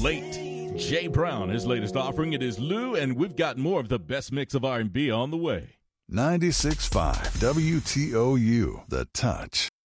late Jay Brown. His latest offering, it is Lou, and we've got more of the best mix of R&B on the way. 96.5 WTOU, The Touch.